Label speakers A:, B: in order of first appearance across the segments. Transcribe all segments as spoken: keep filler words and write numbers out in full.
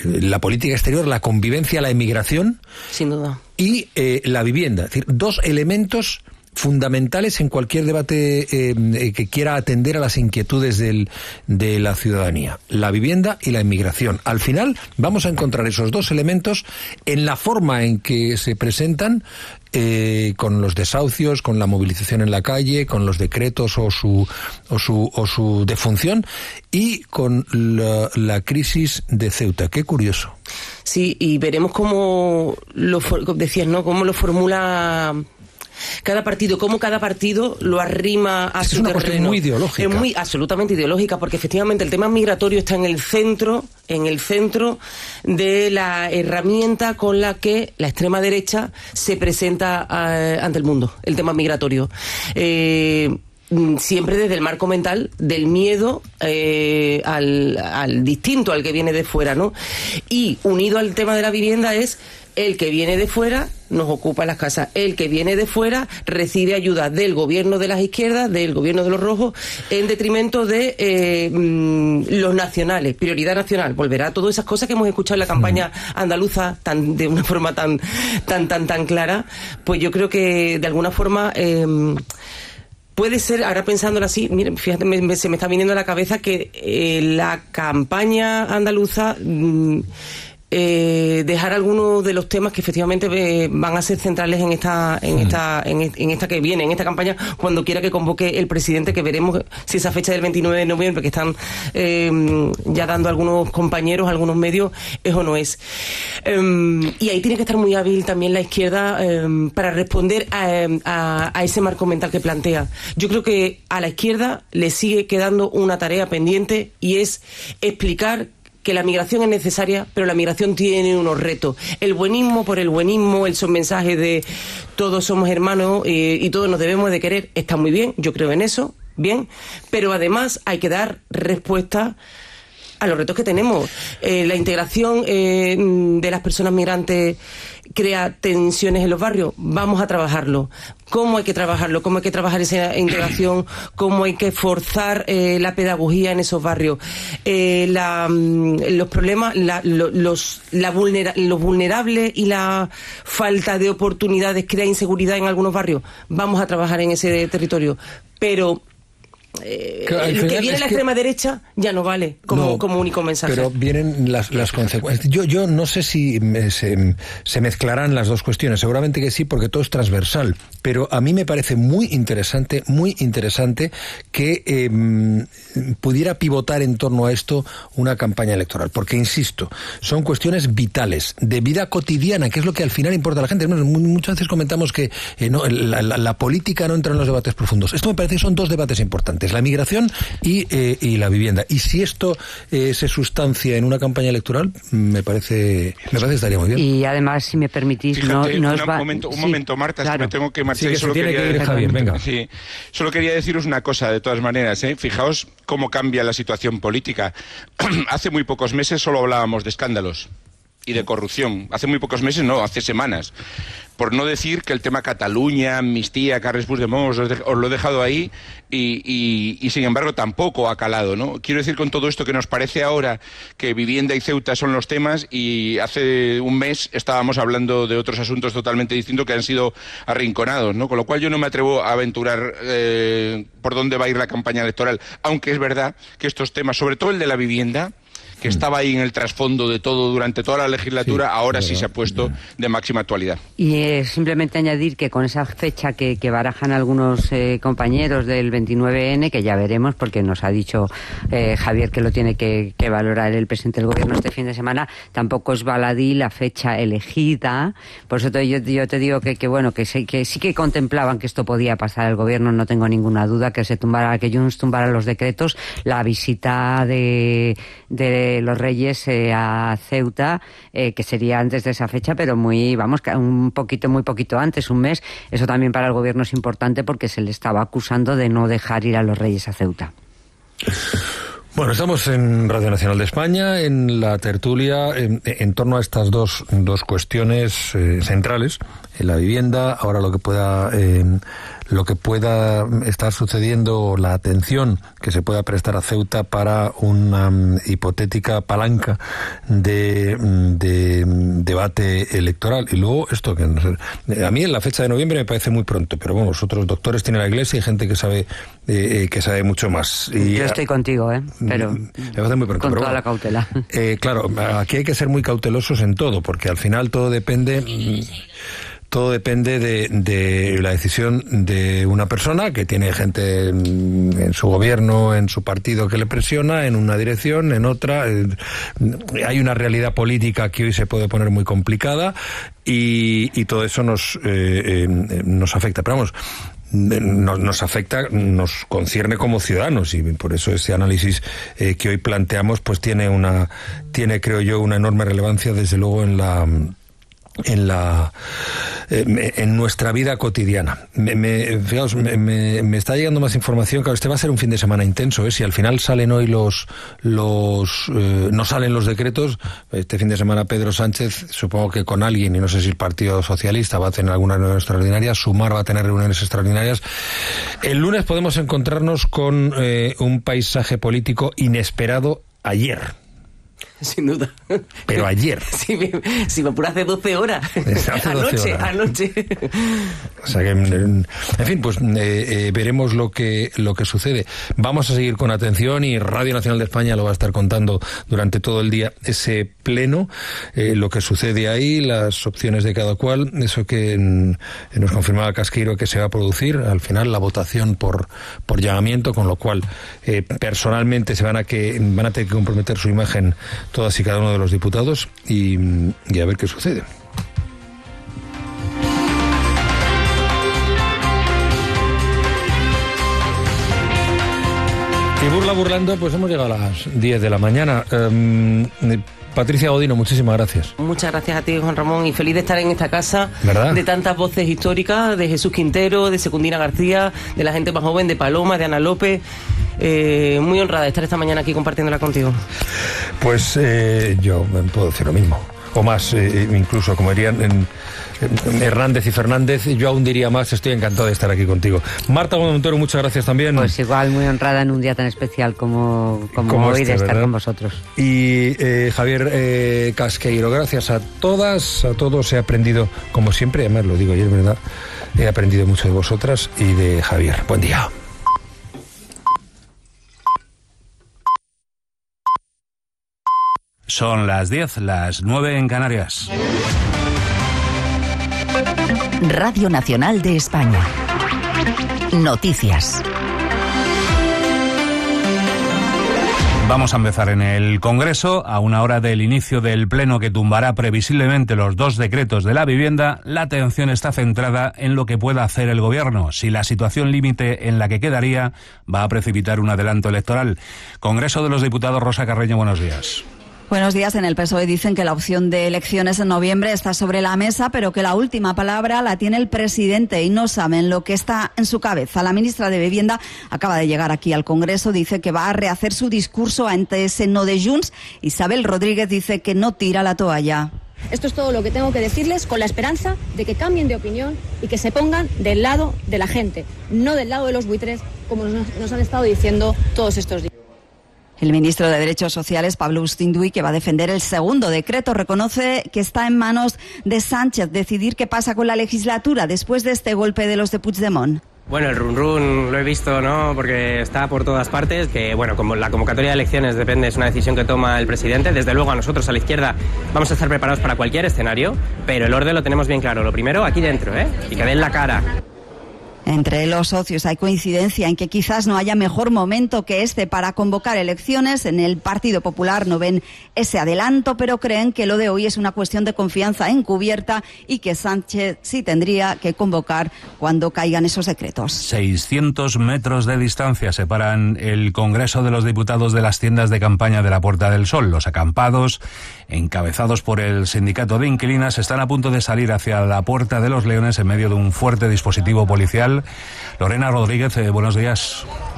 A: la política exterior, la convivencia, la emigración.
B: Sin duda.
A: Y eh, la vivienda. Es decir, dos elementos fundamentales en cualquier debate eh, que quiera atender a las inquietudes del, de la ciudadanía. La vivienda y la inmigración. Al final vamos a encontrar esos dos elementos en la forma en que se presentan, eh, con los desahucios, con la movilización en la calle, con los decretos o su o su, o su defunción, y con la, la crisis de Ceuta. Qué curioso.
B: Sí, y veremos cómo lo decías, ¿no? Cómo lo formula cada partido, cómo cada partido lo arrima a
A: es
B: su
A: una
B: terreno.
A: Cuestión muy ideológica.
B: Es muy, absolutamente ideológica, porque efectivamente el tema migratorio está en el centro, en el centro de la herramienta con la que la extrema derecha se presenta uh, ante el mundo, el tema migratorio. Eh, siempre desde el marco mental del miedo eh, al, al distinto, al que viene de fuera, ¿no? Y unido al tema de la vivienda es el que viene de fuera nos ocupa las casas, el que viene de fuera recibe ayuda del gobierno de las izquierdas, del gobierno de los rojos, en detrimento de eh, los nacionales, prioridad nacional. Volverá a todas esas cosas que hemos escuchado en la campaña andaluza tan de una forma tan tan tan tan clara. Pues yo creo que de alguna forma eh, puede ser, ahora pensándolo así, miren, fíjate, me, me, se me está viniendo a la cabeza que eh, la campaña andaluza mmm, Eh, dejar algunos de los temas que efectivamente eh, van a ser centrales en esta en esta en, en esta que viene, en esta campaña, cuando quiera que convoque el presidente, que veremos si esa fecha del veintinueve de noviembre que están eh, ya dando algunos compañeros, algunos medios, es o no es. Eh, y ahí tiene que estar muy hábil también la izquierda eh, para responder a, a, a ese marco mental que plantea. Yo creo que a la izquierda le sigue quedando una tarea pendiente, y es explicar que la migración es necesaria, pero la migración tiene unos retos. El buenismo por el buenismo, el mensaje de todos somos hermanos eh, y todos nos debemos de querer, está muy bien, yo creo en eso, bien, pero además hay que dar respuesta a los retos que tenemos. Eh, la integración eh, de las personas migrantes crea tensiones en los barrios. Vamos a trabajarlo. ¿Cómo hay que trabajarlo? ¿Cómo hay que trabajar esa integración? ¿Cómo hay que forzar eh, la pedagogía en esos barrios? Eh, la, los problemas, la, los, la vulnera, los vulnerables y la falta de oportunidades crea inseguridad en algunos barrios. Vamos a trabajar en ese territorio. Pero Eh, claro, el que viene la extrema que... derecha ya no vale como, no, como único mensaje.
A: Pero vienen las, las consecuencias. Yo, yo no sé si me, se, se mezclarán las dos cuestiones. Seguramente que sí, porque todo es transversal. Pero a mí me parece muy interesante, muy interesante que eh, pudiera pivotar en torno a esto una campaña electoral. Porque, insisto, son cuestiones vitales, de vida cotidiana, que es lo que al final importa a la gente. Muchas veces comentamos que eh, no, la, la, la política no entra en los debates profundos. Esto me parece que son dos debates importantes: la migración y, eh, y la vivienda. Y si esto eh, se sustancia en una campaña electoral, me parece me parece que estaría muy bien.
C: Y además, si me permitís,
D: Fíjate,
C: no, no
D: una,
C: os va...
D: un momento, un
C: sí,
D: momento, Marta, claro. Es que me tengo que marchar.
A: Sí, que
D: solo
A: tiene
D: quería,
A: que ir Javier, venga.
D: Sí, solo quería deciros una cosa, de todas maneras, ¿eh? Fijaos cómo cambia la situación política. Hace muy pocos meses solo hablábamos de escándalos y de corrupción. Hace muy pocos meses, no, hace semanas. Por no decir que el tema Cataluña, amnistía, Carles Puigdemont, os, os lo he dejado ahí y, y, y sin embargo tampoco ha calado, ¿no? Quiero decir con todo esto que nos parece ahora que vivienda y Ceuta son los temas, y hace un mes estábamos hablando de otros asuntos totalmente distintos que han sido arrinconados, ¿no? Con lo cual yo no me atrevo a aventurar eh, por dónde va a ir la campaña electoral, aunque es verdad que estos temas, sobre todo el de la vivienda, que estaba ahí en el trasfondo de todo durante toda la legislatura, sí, ahora sí se ha puesto de máxima actualidad.
C: Y eh, simplemente añadir que con esa fecha que, que barajan algunos eh, compañeros del veintinueve ene, que ya veremos, porque nos ha dicho eh, Javier que lo tiene que, que valorar el presidente del gobierno este fin de semana, tampoco es baladí la fecha elegida. Por eso te, yo, yo te digo que, que bueno, que, se, que sí que contemplaban que esto podía pasar el gobierno, no tengo ninguna duda, que se tumbara, que Junts tumbara los decretos, la visita de, de los Reyes eh, a Ceuta, eh, que sería antes de esa fecha, pero muy, vamos, un poquito, muy poquito antes, un mes. Eso también para el gobierno es importante, porque se le estaba acusando de no dejar ir a los Reyes a Ceuta.
A: Bueno, estamos en Radio Nacional de España, en la tertulia, en, en torno a estas dos, dos cuestiones eh, centrales, en la vivienda, ahora lo que pueda eh, lo que pueda estar sucediendo, la atención que se pueda prestar a Ceuta para una um, hipotética palanca de, de um, debate electoral. Y luego esto, que no sé, a mí en la fecha de noviembre me parece muy pronto, pero bueno, vosotros doctores tienen la Iglesia y gente que sabe eh, que sabe mucho más. Y,
C: Yo estoy contigo, ¿eh? Pero
A: me parece muy pronto,
C: con
A: pero
C: toda
A: bueno,
C: la cautela.
A: Eh, claro, aquí hay que ser muy cautelosos en todo, porque al final todo depende... Todo depende de, de la decisión de una persona que tiene gente en, en su gobierno, en su partido que le presiona, en una dirección, en otra. Eh, hay una realidad política que hoy se puede poner muy complicada y, y todo eso nos, eh, eh, nos afecta. Pero vamos, nos, nos afecta, nos concierne como ciudadanos y por eso ese análisis eh, que hoy planteamos pues tiene una, tiene creo yo una enorme relevancia desde luego en la en la eh, en nuestra vida cotidiana. Me, me, fijaos, me, me, me está llegando más información. Claro, este va a ser un fin de semana intenso, ¿eh? Si al final salen hoy los los eh, no salen los decretos, este fin de semana Pedro Sánchez, supongo que con alguien, y no sé si el Partido Socialista va a tener alguna reunión extraordinaria, Sumar va a tener reuniones extraordinarias. El lunes podemos encontrarnos con eh, un paisaje político inesperado ayer.
B: Sin duda.
A: Pero ayer.
B: Si me, si me apura hace doce horas.
A: Hace doce
B: anoche,
A: horas.
B: anoche.
A: O sea que, en fin, pues eh, eh, veremos lo que lo que sucede. Vamos a seguir con atención y Radio Nacional de España lo va a estar contando durante todo el día ese pleno, eh, lo que sucede ahí, las opciones de cada cual, eso que en, nos confirmaba Casqueiro que se va a producir, al final la votación por por llamamiento, con lo cual eh, personalmente se van a que van a tener que comprometer su imagen todas y cada uno de los diputados y, y a ver qué sucede. Y burla burlando, pues hemos llegado a las diez de la mañana. Um, Patricia Godino, muchísimas gracias.
B: Muchas gracias a ti, Juan Ramón, y feliz de estar en esta casa,
A: ¿verdad?,
B: de tantas voces históricas, de Jesús Quintero, de Secundina García, de la gente más joven, de Paloma, de Ana López. Eh, muy honrada de estar esta mañana aquí compartiéndola contigo.
A: Pues eh, yo puedo decir lo mismo, o más, eh, incluso, como dirían en, en Hernández y Fernández, yo aún diría más, estoy encantado de estar aquí contigo. Marta Gómez Montero, muchas gracias también.
C: Pues igual, muy honrada en un día tan especial como, como,
A: como
C: hoy
A: este,
C: de estar
A: ¿verdad?,
C: con vosotros.
A: Y eh, Javier eh, Casqueiro, gracias a todas, a todos, he aprendido, como siempre, además lo digo y es verdad, he aprendido mucho de vosotras y de Javier. Buen día.
E: Son las diez, las nueve en Canarias.
F: Radio Nacional de España. Noticias.
E: Vamos a empezar en el Congreso. A una hora del inicio del pleno que tumbará previsiblemente los dos decretos de la vivienda, la atención está centrada en lo que pueda hacer el Gobierno, si la situación límite en la que quedaría va a precipitar un adelanto electoral. Congreso de los Diputados, Rosa Carreño, buenos días.
G: Buenos días. En el P S O E dicen que la opción de elecciones en noviembre está sobre la mesa, pero que la última palabra la tiene el presidente y no saben lo que está en su cabeza. La ministra de Vivienda acaba de llegar aquí al Congreso, dice que va a rehacer su discurso ante ese no de Junts. Isabel Rodríguez dice que no tira la toalla.
H: Esto es todo lo que tengo que decirles, con la esperanza de que cambien de opinión y que se pongan del lado de la gente, no del lado de los buitres, como nos, nos han estado diciendo todos estos días.
G: El ministro de Derechos Sociales, Pablo Ustinduy, que va a defender el segundo decreto, reconoce que está en manos de Sánchez decidir qué pasa con la legislatura después de este golpe de los de Puigdemont.
I: Bueno, el run run lo he visto, ¿no? Porque está por todas partes, que bueno, como la convocatoria de elecciones depende, es una decisión que toma el presidente. Desde luego a nosotros, a la izquierda, vamos a estar preparados para cualquier escenario, pero el orden lo tenemos bien claro. Lo primero, aquí dentro, ¿eh? Y que den la cara.
G: Entre los socios hay coincidencia en que quizás no haya mejor momento que este para convocar elecciones. En el Partido Popular no ven ese adelanto, pero creen que lo de hoy es una cuestión de confianza encubierta y que Sánchez sí tendría que convocar cuando caigan esos decretos.
E: seiscientos metros de distancia separan el Congreso de los Diputados de las tiendas de campaña de la Puerta del Sol. Los acampados, encabezados por el sindicato de inquilinas, están a punto de salir hacia la Puerta de los Leones en medio de un fuerte dispositivo policial. Lorena Rodríguez, eh, buenos días.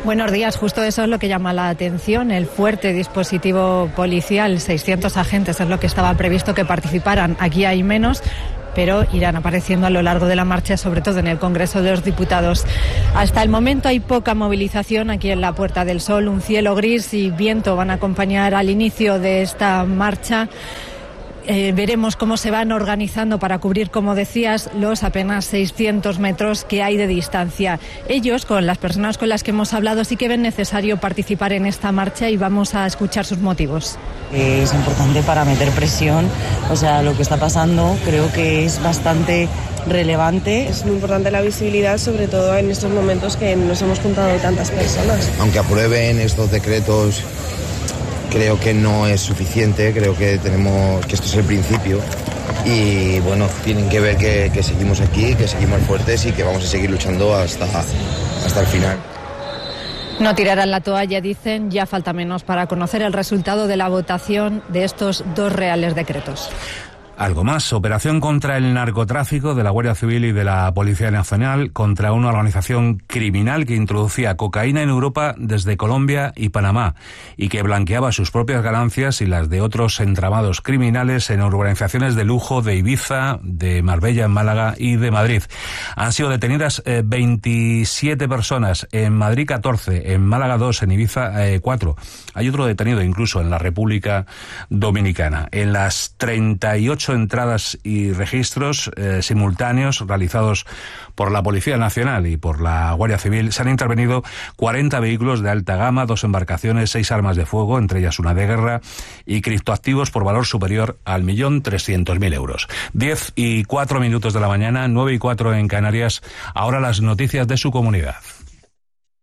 J: Buenos días, justo eso es lo que llama la atención, el fuerte dispositivo policial, seiscientos agentes es lo que estaba previsto que participaran, aquí hay menos, pero irán apareciendo a lo largo de la marcha, sobre todo en el Congreso de los Diputados. Hasta el momento hay poca movilización aquí en la Puerta del Sol, un cielo gris y viento van a acompañar al inicio de esta marcha. Eh, veremos cómo se van organizando para cubrir, como decías, los apenas seiscientos metros que hay de distancia. Ellos, con las personas con las que hemos hablado, sí que ven necesario participar en esta marcha y vamos a escuchar sus motivos.
K: Es importante para meter presión, o sea, lo que está pasando creo que es bastante relevante.
L: Es muy importante la visibilidad, sobre todo en estos momentos que nos hemos juntado tantas personas.
M: Aunque aprueben estos decretos, creo que no es suficiente, creo que tenemos que esto es el principio y bueno, tienen que ver que, que seguimos aquí, que seguimos fuertes y que vamos a seguir luchando hasta, hasta el final.
J: No tirarán la toalla, dicen, ya falta menos para conocer el resultado de la votación de estos dos reales decretos.
E: Algo más, operación contra el narcotráfico de la Guardia Civil y de la Policía Nacional contra una organización criminal que introducía cocaína en Europa desde Colombia y Panamá y que blanqueaba sus propias ganancias y las de otros entramados criminales en urbanizaciones de lujo de Ibiza, de Marbella, en Málaga y de Madrid. Han sido detenidas eh, veintisiete personas, en Madrid catorce, en Málaga dos, en Ibiza eh, cuatro. Hay otro detenido incluso en la República Dominicana. En las treinta y ocho entradas y registros eh, simultáneos realizados por la Policía Nacional y por la Guardia Civil se han intervenido cuarenta vehículos de alta gama, dos embarcaciones, seis armas de fuego, entre ellas una de guerra, y criptoactivos por valor superior al millón trescientos mil euros. Diez y cuatro minutos de la mañana, nueve y cuatro en Canarias. Ahora las noticias de su comunidad.